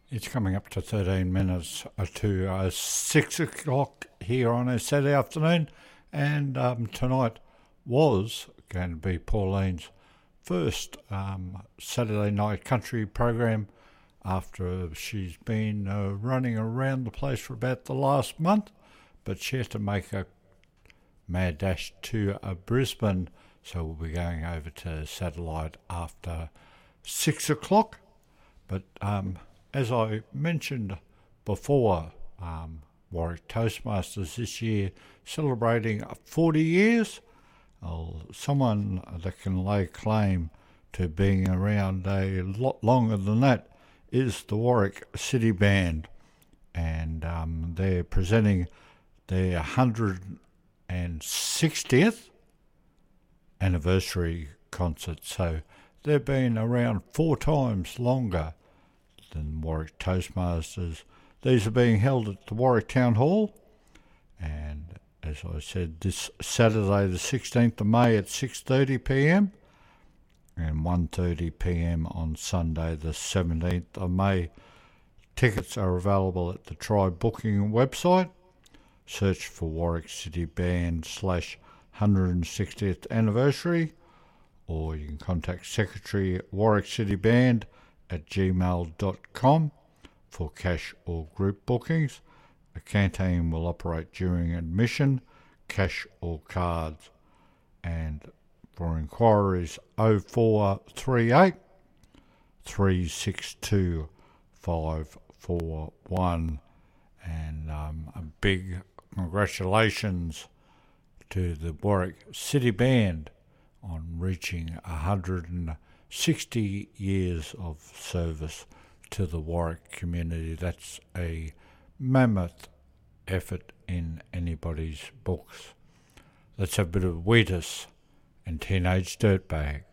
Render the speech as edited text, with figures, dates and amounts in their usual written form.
It's coming up to 13 minutes to 6 o'clock here on a Saturday afternoon, and tonight was going to be Pauline's first Saturday night country program after she's been running around the place for about the last month, but she had to make a mad dash to Brisbane, so we'll be going over to satellite after 6 o'clock. But as I mentioned before, Warwick Toastmasters this year celebrating 40 years. Someone that can lay claim to being around a lot longer than that is the Warwick City Band, and they're presenting their 160th anniversary concert. So they've been around 4 times longer than Warwick Toastmasters. These are being held at the Warwick Town Hall, and as I said, this Saturday the 16th of May at 6:30pm and 1:30pm on Sunday the 17th of May. Tickets are available at the Try Booking website. Search for Warwick City Band /160th anniversary, or you can contact Secretary Warwick City Band at gmail.com for cash or group bookings. A canteen will operate during admission, cash or cards. And for inquiries, 0438 362 541. And a big congratulations to the Warwick City Band on reaching 160 years of service to the Warwick community. That's a mammoth effort in anybody's books. Let's have a bit of Wheatus and Teenage Dirtbag.